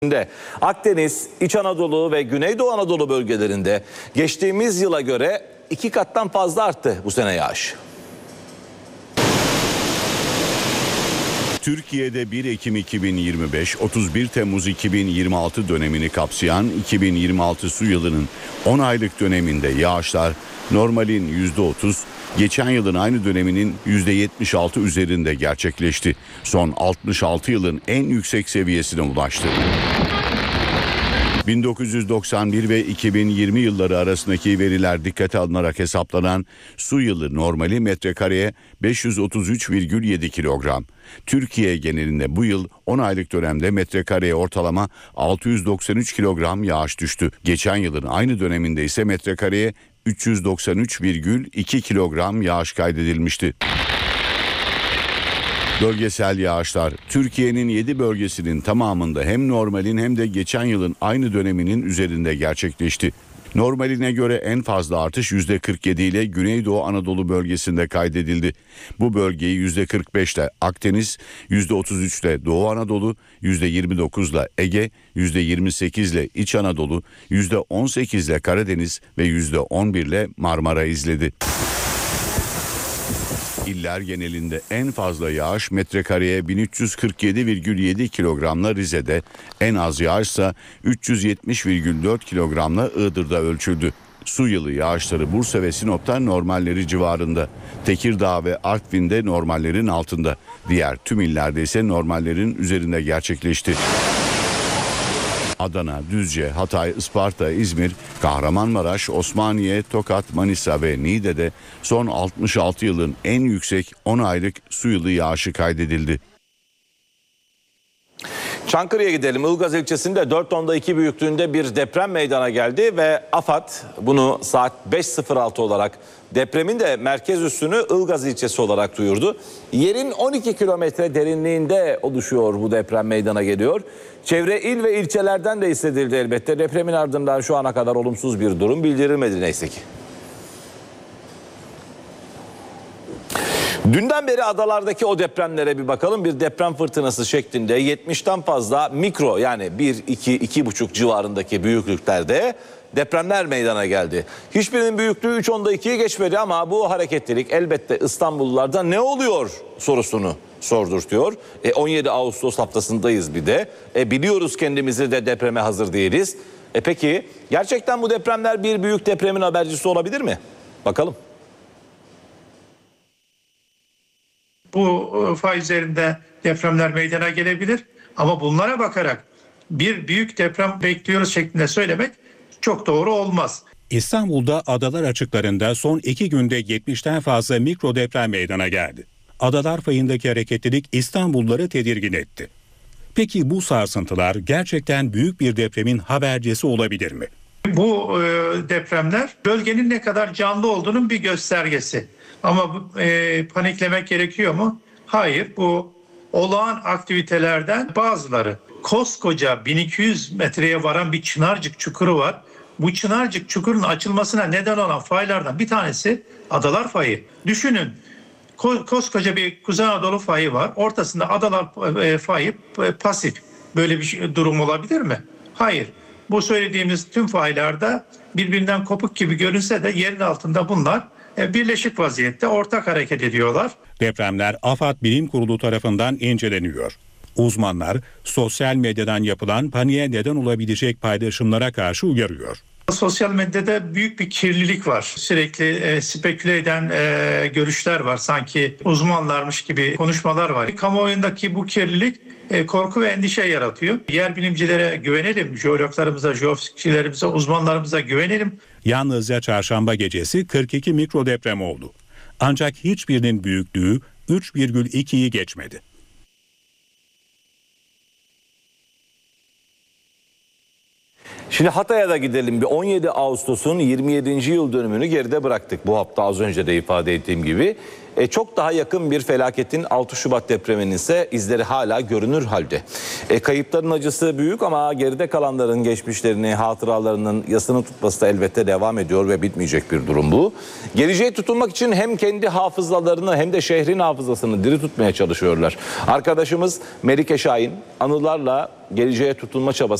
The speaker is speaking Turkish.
Akdeniz, İç Anadolu ve Güneydoğu Anadolu bölgelerinde geçtiğimiz yıla göre 2 kattan fazla arttı bu sene yağış. Türkiye'de 1 Ekim 2025, 31 Temmuz 2026 dönemini kapsayan 2026 su yılının 10 aylık döneminde yağışlar normalin %30, geçen yılın aynı döneminin %76 üzerinde gerçekleşti. Son 66 yılın en yüksek seviyesine ulaştı. 1991 ve 2020 yılları arasındaki veriler dikkate alınarak hesaplanan su yılı normali metrekareye 533,7 kilogram. Türkiye genelinde bu yıl 10 aylık dönemde metrekareye ortalama 693 kilogram yağış düştü. Geçen yılın aynı döneminde ise metrekareye 393,2 kilogram yağış kaydedilmişti. Bölgesel yağışlar Türkiye'nin 7 bölgesinin tamamında hem normalin hem de geçen yılın aynı döneminin üzerinde gerçekleşti. Normaline göre en fazla artış %47 ile Güneydoğu Anadolu bölgesinde kaydedildi. Bu bölgeyi %45 ile Akdeniz, %33 ile Doğu Anadolu, %29 ile Ege, %28 ile İç Anadolu, %18 ile Karadeniz ve %11 ile Marmara izledi. İller genelinde en fazla yağış metrekareye 1347,7 kilogramla Rize'de, en az yağışsa 370,4 kilogramla Iğdır'da ölçüldü. Su yılı yağışları Bursa ve Sinop'ta normalleri civarında. Tekirdağ ve Artvin'de normallerin altında. Diğer tüm illerde ise normallerin üzerinde gerçekleşti. Adana, Düzce, Hatay, Isparta, İzmir, Kahramanmaraş, Osmaniye, Tokat, Manisa ve Niğde'de son 66 yılın en yüksek 10 aylık su yılı yağışı kaydedildi. Çankırı'ya gidelim. Ilgaz ilçesinde 4.2 büyüklüğünde bir deprem meydana geldi ve AFAD bunu saat 5.06 olarak depremin de merkez üssünü Ilgaz ilçesi olarak duyurdu. Yerin 12 kilometre derinliğinde oluşuyor bu deprem meydana geliyor. Çevre il ve ilçelerden de hissedildi elbette. Depremin ardından şu ana kadar olumsuz bir durum bildirilmedi neyse ki. Dünden beri adalardaki o depremlere bir bakalım. Bir deprem fırtınası şeklinde 70'ten fazla mikro yani 1, 2, 2,5 civarındaki büyüklüklerde depremler meydana geldi. Hiçbirinin büyüklüğü 3.2'yi geçmedi ama bu hareketlilik elbette İstanbullularda ne oluyor sorusunu sordurtuyor. 17 Ağustos haftasındayız bir de. Biliyoruz kendimizi de depreme hazır değiliz. Peki gerçekten bu depremler bir büyük depremin habercisi olabilir mi? Bakalım. Bu fay üzerinde depremler meydana gelebilir ama bunlara bakarak bir büyük deprem bekliyoruz şeklinde söylemek çok doğru olmaz. İstanbul'da adalar açıklarında son 2 günde 70'ten fazla mikro deprem meydana geldi. Adalar fayındaki hareketlilik İstanbulluları tedirgin etti. Peki bu sarsıntılar gerçekten büyük bir depremin habercisi olabilir mi? Bu depremler bölgenin ne kadar canlı olduğunun bir göstergesi. Ama paniklemek gerekiyor mu? Hayır, bu olağan aktivitelerden bazıları. Koskoca 1200 metreye varan bir Çınarcık çukuru var. Bu Çınarcık çukurun açılmasına neden olan faylardan bir tanesi Adalar Fayı. Düşünün, koskoca bir Kuzey Anadolu fayı var. Ortasında Adalar Fayı pasif. Böyle bir durum olabilir mi? Hayır. Bu söylediğimiz tüm faylarda birbirinden kopuk gibi görünse de yerin altında bunlar birleşik vaziyette ortak hareket ediyorlar. Depremler AFAD Bilim Kurulu tarafından inceleniyor. Uzmanlar sosyal medyadan yapılan paniğe neden olabilecek paylaşımlara karşı uyarıyor. Sosyal medyada büyük bir kirlilik var. Sürekli speküle eden görüşler var. Sanki uzmanlarmış gibi konuşmalar var. Kamuoyundaki bu kirlilik korku ve endişe yaratıyor. Yer bilimcilere güvenelim, jeologlarımıza, jeofizikçilerimize, uzmanlarımıza güvenelim. Yalnızca çarşamba gecesi 42 mikro deprem oldu. Ancak hiçbirinin büyüklüğü 3,2'yi geçmedi. Şimdi Şimdi Hatay'a da gidelim. Bir 17 Ağustos'un 27. yıl dönümünü geride bıraktık. Bu hafta az önce de ifade ettiğim gibi. Çok daha yakın bir felaketin 6 Şubat depreminin ise izleri hala görünür halde. Kayıpların acısı büyük ama geride kalanların geçmişlerini, hatıralarının yasını tutması da elbette devam ediyor ve bitmeyecek bir durum bu. Geleceğe tutunmak için hem kendi hafızalarını hem de şehrin hafızasını diri tutmaya çalışıyorlar. Arkadaşımız Melike Şahin anılarla geleceğe tutunma çabası